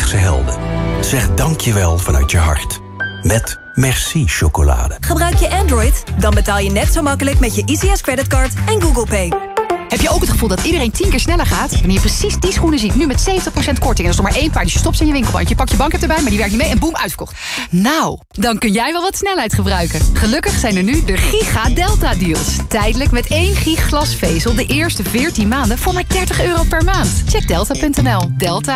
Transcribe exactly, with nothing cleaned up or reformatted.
alledaagse helden. Zeg dankjewel vanuit je hart. Met Merci chocolade. Gebruik je Android? Dan betaal je net zo makkelijk met je I C S creditcard en Google Pay. Heb je ook het gevoel dat iedereen tien keer sneller gaat? Wanneer je precies die schoenen ziet, nu met zeventig procent korting... en er is nog maar één paar, dus je stopt ze in je winkelbandje. Je pakt je bank erbij, maar die werkt niet mee en boem, uitverkocht. Nou, dan kun jij wel wat snelheid gebruiken. Gelukkig zijn er nu de Giga Delta Deals. Tijdelijk met één gig glasvezel de eerste veertien maanden voor maar dertig euro per maand. Check delta punt n l. Delta